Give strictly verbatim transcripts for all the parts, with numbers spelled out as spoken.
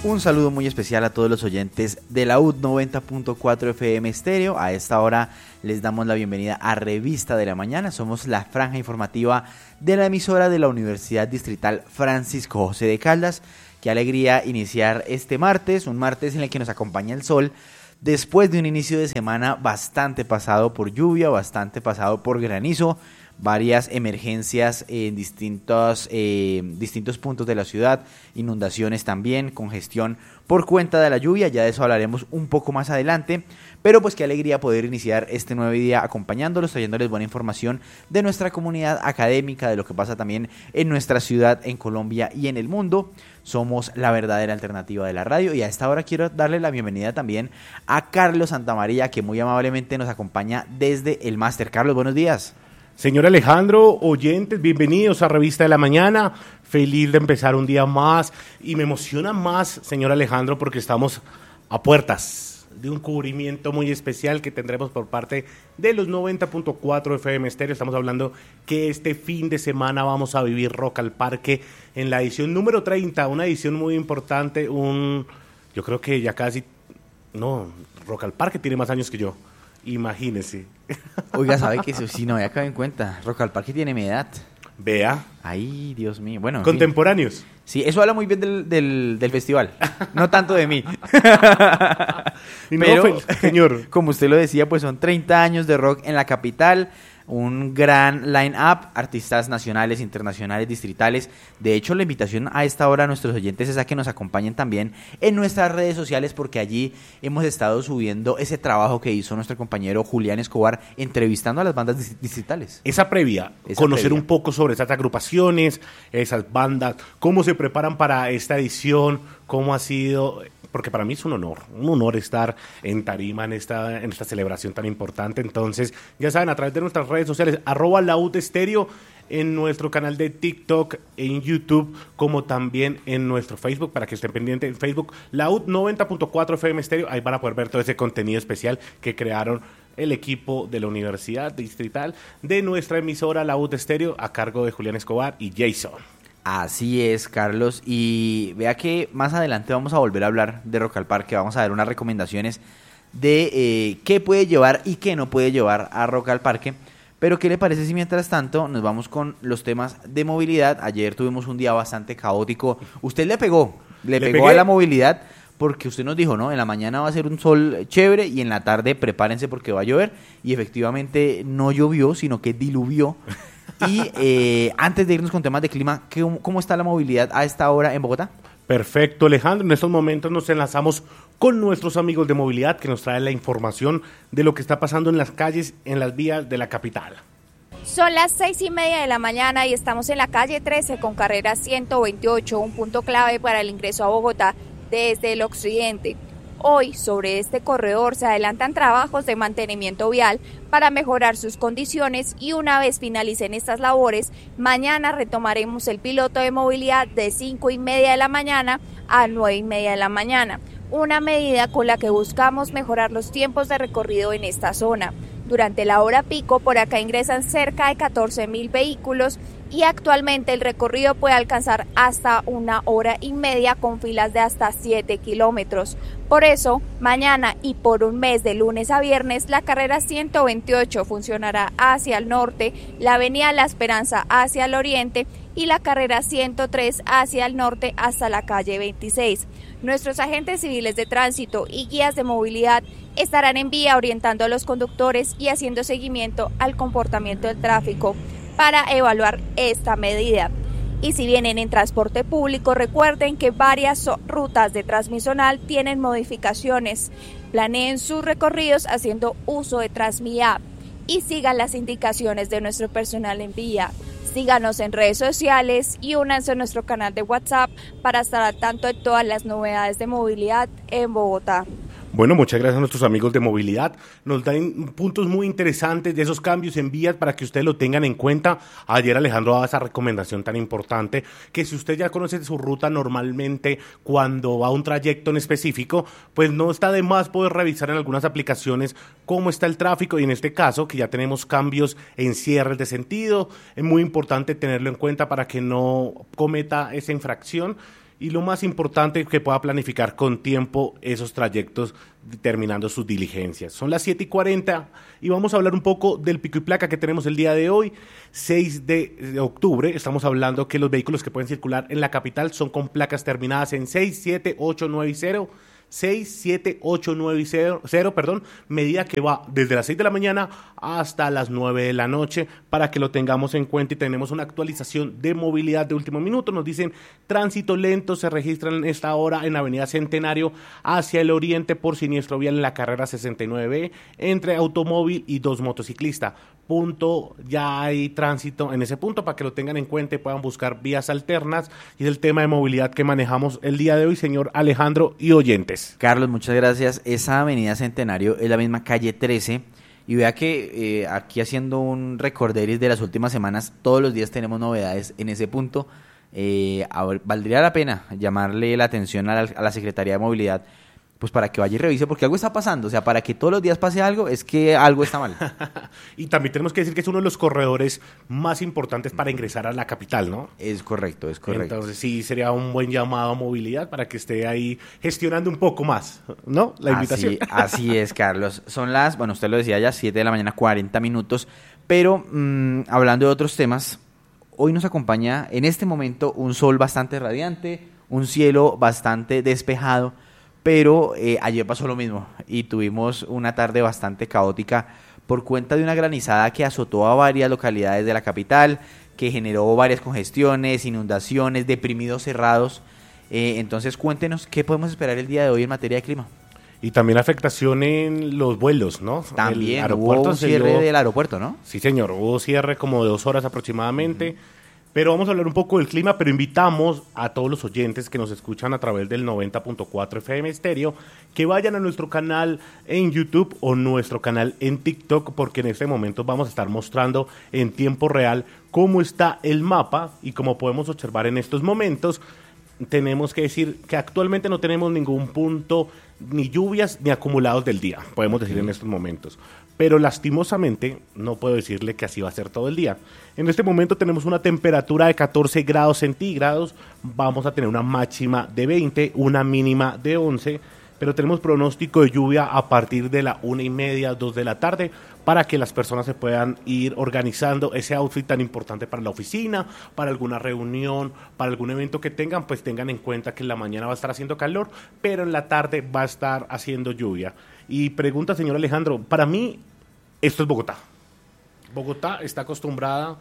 Un saludo muy especial a todos los oyentes de la U D noventa punto cuatro F M Estéreo. A esta hora les damos la bienvenida a Revista de la Mañana. Somos la franja informativa de la emisora de la Universidad Distrital Francisco José de Caldas. Qué alegría iniciar este martes, un martes en el que nos acompaña el sol, después de un inicio de semana bastante pasado por lluvia, bastante pasado por granizo, varias emergencias en distintos, eh, distintos puntos de la ciudad, inundaciones también, congestión por cuenta de la lluvia, ya de eso hablaremos un poco más adelante, pero pues qué alegría poder iniciar este nuevo día acompañándolos, trayéndoles buena información de nuestra comunidad académica, de lo que pasa también en nuestra ciudad, en Colombia y en el mundo. Somos la verdadera alternativa de la radio y a esta hora quiero darle la bienvenida también a Carlos Santamaría, que muy amablemente nos acompaña desde el máster. Carlos, buenos días. Señor Alejandro, oyentes, bienvenidos a Revista de la Mañana. Feliz de empezar un día más y me emociona más, señor Alejandro, porque estamos a puertas de un cubrimiento muy especial que tendremos por parte de los noventa punto cuatro F M Estéreo. Estamos hablando que este fin de semana vamos a vivir Rock al Parque en la edición número treinta, una edición muy importante, un, yo creo que ya casi, no, Rock al Parque tiene más años que yo. Imagínese. Oiga, ¿sabe qué? Si no, ya cabe en cuenta. Rock al Parque tiene mi edad. Vea. Ay, Dios mío. Bueno, contemporáneos. Fin. Sí, eso habla muy bien del, del, del festival. No tanto de mí. Y no, Pero, señor. Como usted lo decía, pues son treinta años de rock en la capital. Un gran line-up, artistas nacionales, internacionales, distritales. De hecho, la invitación a esta hora a nuestros oyentes es a que nos acompañen también en nuestras redes sociales, porque allí hemos estado subiendo ese trabajo que hizo nuestro compañero Julián Escobar, entrevistando a las bandas distritales. Esa previa, Esa conocer previa. un poco sobre esas agrupaciones, esas bandas, cómo se preparan para esta edición, cómo ha sido... porque para mí es un honor, un honor estar en tarima en esta, en esta celebración tan importante. Entonces, ya saben, a través de nuestras redes sociales, arroba la U D Estéreo, en nuestro canal de TikTok, en YouTube, como también en nuestro Facebook, para que estén pendientes en Facebook, la U D noventa punto cuatro F M Estéreo, ahí van a poder ver todo ese contenido especial que crearon el equipo de la Universidad Distrital de nuestra emisora, la U D Estéreo, a cargo de Julián Escobar y Jason. Así es, Carlos, y vea que más adelante vamos a volver a hablar de Rock al Parque, vamos a dar unas recomendaciones de eh, qué puede llevar y qué no puede llevar a Rock al Parque, pero ¿qué le parece si mientras tanto nos vamos con los temas de movilidad? Ayer tuvimos un día bastante caótico, usted le pegó, le, le pegó pegué. a la movilidad, porque usted nos dijo, ¿no? En la mañana va a ser un sol chévere y en la tarde prepárense porque va a llover, y efectivamente no llovió, sino que diluvió. Y eh, antes de irnos con temas de clima, ¿cómo está la movilidad a esta hora en Bogotá? Perfecto, Alejandro. En estos momentos nos enlazamos con nuestros amigos de movilidad que nos traen la información de lo que está pasando en las calles, en las vías de la capital. Son las seis y media de la mañana y estamos en la calle trece con carrera ciento veintiocho, un punto clave para el ingreso a Bogotá desde el occidente. Hoy, sobre este corredor, se adelantan trabajos de mantenimiento vial para mejorar sus condiciones y una vez finalicen estas labores, mañana retomaremos el piloto de movilidad de cinco y media de la mañana a nueve y media de la mañana, una medida con la que buscamos mejorar los tiempos de recorrido en esta zona. Durante la hora pico, por acá ingresan cerca de catorce mil vehículos y actualmente el recorrido puede alcanzar hasta una hora y media con filas de hasta siete kilómetros. Por eso, mañana y por un mes de lunes a viernes, la carrera ciento veintiocho funcionará hacia el norte, la avenida La Esperanza hacia el oriente y la carrera ciento tres hacia el norte hasta la calle veintiséis. Nuestros agentes civiles de tránsito y guías de movilidad estarán en vía orientando a los conductores y haciendo seguimiento al comportamiento del tráfico para evaluar esta medida. Y si vienen en transporte público, recuerden que varias rutas de Transmisonal tienen modificaciones. Planeen sus recorridos haciendo uso de Transmi-App y sigan las indicaciones de nuestro personal en vía. Síganos en redes sociales y únanse a nuestro canal de WhatsApp para estar al tanto de todas las novedades de movilidad en Bogotá. Bueno, muchas gracias a nuestros amigos de movilidad. Nos dan puntos muy interesantes de esos cambios en vías para que ustedes lo tengan en cuenta. Ayer Alejandro daba esa recomendación tan importante que si usted ya conoce su ruta normalmente cuando va a un trayecto en específico, pues no está de más poder revisar en algunas aplicaciones cómo está el tráfico y en este caso que ya tenemos cambios en cierres de sentido. Es muy importante tenerlo en cuenta para que no cometa esa infracción. y lo más importante, que pueda planificar con tiempo esos trayectos terminando sus diligencias. Son las siete y cuarenta y vamos a hablar un poco del pico y placa que tenemos el día de hoy, seis de octubre. Estamos hablando que los vehículos que pueden circular en la capital son con placas terminadas en seis, siete, ocho, nueve y cero. seis, siete, ocho, nueve y cero, perdón, medida que va desde las seis de la mañana hasta las nueve de la noche, para que lo tengamos en cuenta. Y tenemos una actualización de movilidad de último minuto. Nos dicen tránsito lento se registra en esta hora en Avenida Centenario hacia el oriente por siniestro vial en la carrera sesenta y nueve B entre automóvil y dos motociclistas. Punto, ya hay tránsito en ese punto para que lo tengan en cuenta y puedan buscar vías alternas. Y es el tema de movilidad que manejamos el día de hoy, señor Alejandro y oyentes. Carlos, muchas gracias. Esa avenida Centenario es la misma calle trece y vea que eh, aquí haciendo un recorderis de las últimas semanas, todos los días tenemos novedades en ese punto. Eh, a ver, valdría la pena llamarle la atención a la, a la Secretaría de Movilidad, pues para que vaya y revise, porque algo está pasando. O sea, para que todos los días pase algo, es que algo está mal. Y también tenemos que decir que es uno de los corredores más importantes para ingresar a la capital, ¿no? Es correcto, es correcto. Entonces sí, sería un buen llamado a movilidad para que esté ahí gestionando un poco más, ¿no? La invitación. Así, así es, Carlos. Son las, bueno, usted lo decía ya, siete de la mañana, cuarenta minutos. Pero mmm, hablando de otros temas, hoy nos acompaña en este momento un sol bastante radiante, un cielo bastante despejado. Pero eh, ayer pasó lo mismo y tuvimos una tarde bastante caótica por cuenta de una granizada que azotó a varias localidades de la capital, que generó varias congestiones, inundaciones, deprimidos cerrados. Eh, entonces cuéntenos qué podemos esperar el día de hoy en materia de clima. Y también afectación en los vuelos, ¿no? También el aeropuerto hubo un cierre dio... del aeropuerto, ¿no? Sí, señor, hubo cierre como de dos horas aproximadamente. Uh-huh. Pero vamos a hablar un poco del clima, pero invitamos a todos los oyentes que nos escuchan a través del noventa punto cuatro F M Estéreo que vayan a nuestro canal en YouTube o nuestro canal en TikTok, porque en este momento vamos a estar mostrando en tiempo real cómo está el mapa. Y como podemos observar en estos momentos, tenemos que decir que actualmente no tenemos ningún punto, ni lluvias ni acumulados del día, podemos decir en estos momentos. Pero lastimosamente no puedo decirle que así va a ser todo el día. En este momento tenemos una temperatura de catorce grados centígrados, vamos a tener una máxima de veinte, una mínima de once, pero tenemos pronóstico de lluvia a partir de la una y media, dos de la tarde, para que las personas se puedan ir organizando ese outfit tan importante para la oficina, para alguna reunión, para algún evento que tengan, pues tengan en cuenta que en la mañana va a estar haciendo calor, pero en la tarde va a estar haciendo lluvia. Y pregunta, señor Alejandro, para mí esto es Bogotá. Bogotá está acostumbrada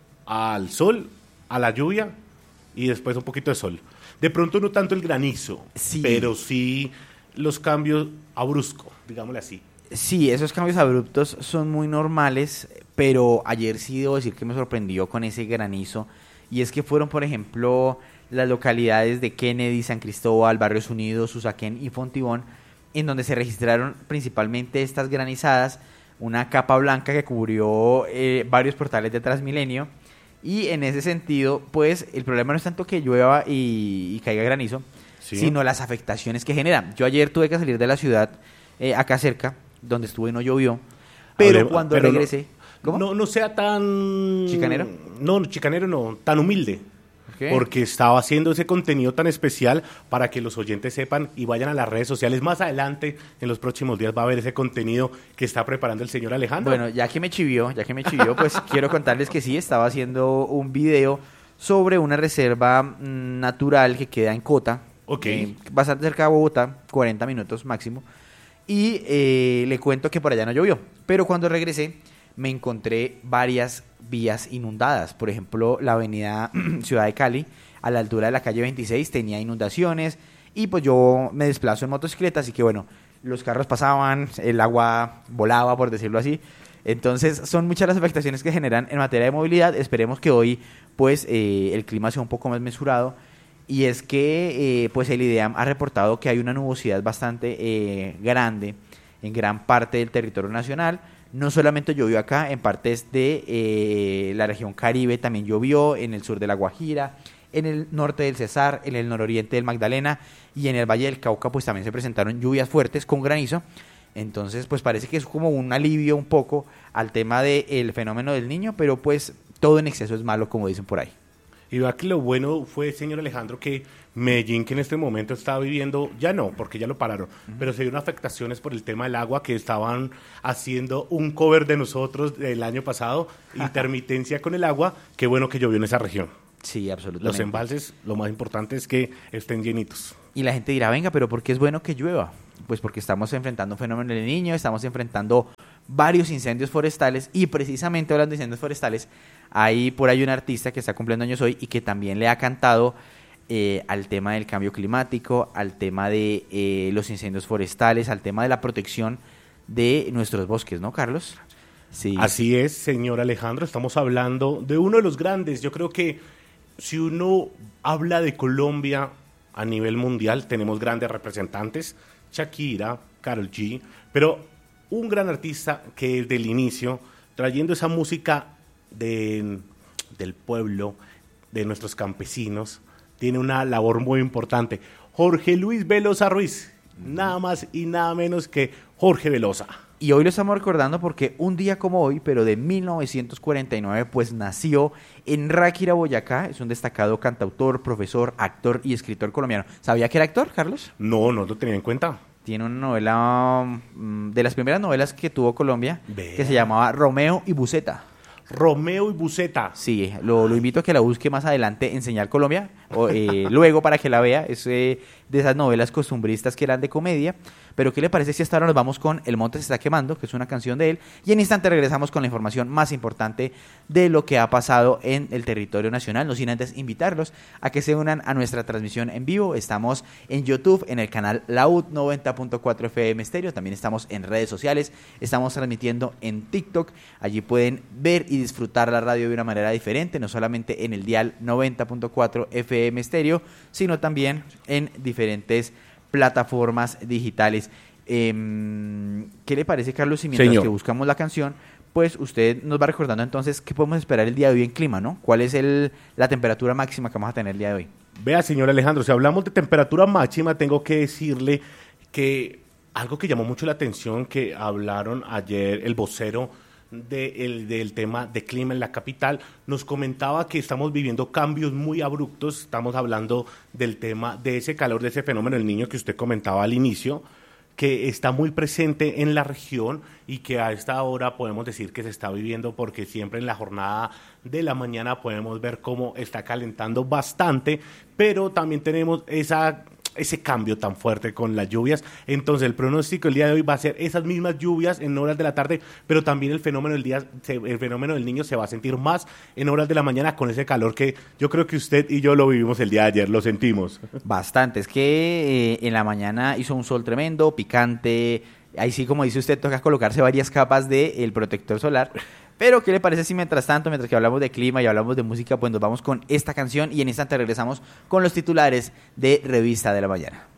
al sol, a la lluvia y después un poquito de sol. De pronto no tanto el granizo, sí, pero sí los cambios abruptos, digámosle así. Sí, esos cambios abruptos son muy normales, pero ayer sí debo decir que me sorprendió con ese granizo. Y es que fueron, por ejemplo, las localidades de Kennedy, San Cristóbal, Barrios Unidos, Usaquén y Fontibón, en donde se registraron principalmente estas granizadas, una capa blanca que cubrió eh, varios portales de Transmilenio. Y en ese sentido, pues el problema no es tanto que llueva y, y caiga granizo, sí, sino las afectaciones que generan. Yo ayer tuve que salir de la ciudad, eh, acá cerca, donde estuve y no llovió, pero Hable, cuando pero regresé... No, ¿Cómo? No, no sea tan... ¿Chicanero? No, chicanero no, tan humilde. Okay. Porque estaba haciendo ese contenido tan especial para que los oyentes sepan y vayan a las redes sociales. Más adelante, en los próximos días, va a haber ese contenido que está preparando el señor Alejandro. Bueno, ya que me chivió, ya que me chivió, pues quiero contarles que sí, estaba haciendo un video sobre una reserva mmm, natural que queda en Cota, okay, eh, bastante cerca de Bogotá, cuarenta minutos máximo. Y eh, le cuento que por allá no llovió, pero cuando regresé me encontré varias vías inundadas. Por ejemplo, la avenida Ciudad de Cali, a la altura de la calle veintiséis, tenía inundaciones y pues yo me desplazo en motocicleta, así que bueno, los carros pasaban, el agua volaba, por decirlo así. Entonces son muchas las afectaciones que generan en materia de movilidad. Esperemos que hoy pues eh, el clima sea un poco más mesurado. Y es que eh, pues el IDEAM ha reportado que hay una nubosidad bastante eh, grande en gran parte del territorio nacional. No solamente llovió acá, en partes de eh, la región Caribe también llovió, en el sur de La Guajira, en el norte del Cesar, en el nororiente del Magdalena y en el Valle del Cauca pues también se presentaron lluvias fuertes con granizo. Entonces pues parece que es como un alivio un poco al tema del fenómeno del Niño, pero pues todo en exceso es malo, como dicen por ahí. Y vea que lo bueno fue, señor Alejandro, que Medellín, que en este momento estaba viviendo, ya no, porque ya lo pararon, uh-huh. pero se dieron afectaciones por el tema del agua, que estaban haciendo un cover de nosotros el año pasado, intermitencia con el agua, qué bueno que llovió en esa región. Sí, absolutamente. Los embalses, lo más importante es que estén llenitos. Y la gente dirá, venga, pero ¿por qué es bueno que llueva? Pues porque estamos enfrentando un fenómeno del Niño, estamos enfrentando varios incendios forestales, y precisamente hablando de incendios forestales, hay por ahí un artista que está cumpliendo años hoy y que también le ha cantado eh, al tema del cambio climático, al tema de eh, los incendios forestales, al tema de la protección de nuestros bosques, ¿no, Carlos? Sí. Así es, señor Alejandro, estamos hablando de uno de los grandes. Yo creo que si uno habla de Colombia a nivel mundial, tenemos grandes representantes, Shakira, Karol G, pero un gran artista que desde el inicio, trayendo esa música de, del pueblo, de nuestros campesinos, tiene una labor muy importante. Jorge Luis Velosa Ruiz, nada más y nada menos que Jorge Velosa. Y hoy lo estamos recordando porque un día como hoy, pero de mil novecientos cuarenta y nueve, pues nació en Ráquira, Boyacá. Es un destacado cantautor, profesor, actor y escritor colombiano. ¿Sabía que era actor, Carlos? No, no lo tenía en cuenta. Tiene una novela, um, de las primeras novelas que tuvo Colombia, Vea. que se llamaba Romeo y Buceta. Romeo y Buceta. Sí, lo, lo invito a que la busque más adelante en Señal Colombia, o, eh, luego para que la vea. Es eh, de esas novelas costumbristas que eran de comedia. Pero ¿qué le parece si hasta ahora nos vamos con El Monte se está quemando, que es una canción de él, y en instante regresamos con la información más importante de lo que ha pasado en el territorio nacional? No sin antes invitarlos a que se unan a nuestra transmisión en vivo. Estamos en YouTube, en el canal La U noventa punto cuatro F M Stereo, también estamos en redes sociales, estamos transmitiendo en TikTok. Allí pueden ver y disfrutar la radio de una manera diferente, no solamente en el dial noventa punto cuatro F M Stereo, sino también en diferentes plataformas digitales. Eh, ¿Qué le parece, Carlos? Y mientras Señor. que buscamos la canción, pues usted nos va recordando entonces qué podemos esperar el día de hoy en clima, ¿no? ¿Cuál es el, la temperatura máxima que vamos a tener el día de hoy? Vea, señor Alejandro, si hablamos de temperatura máxima, tengo que decirle que algo que llamó mucho la atención, que hablaron ayer el vocero de el, del tema de clima en la capital, nos comentaba que estamos viviendo cambios muy abruptos. Estamos hablando del tema de ese calor, de ese fenómeno del Niño que usted comentaba al inicio, que está muy presente en la región y que a esta hora podemos decir que se está viviendo, porque siempre en la jornada de la mañana podemos ver cómo está calentando bastante, pero también tenemos esa ese cambio tan fuerte con las lluvias. Entonces el pronóstico el día de hoy va a ser esas mismas lluvias en horas de la tarde, pero también el fenómeno del día, el fenómeno del Niño se va a sentir más en horas de la mañana, con ese calor que yo creo que usted y yo lo vivimos el día de ayer, lo sentimos. Bastante, es que eh, en la mañana hizo un sol tremendo, picante. Ahí sí, como dice usted, toca colocarse varias capas del protector solar. Pero, ¿qué le parece si mientras tanto, mientras que hablamos de clima y hablamos de música, pues nos vamos con esta canción y en instante regresamos con los titulares de Revista de la Mañana?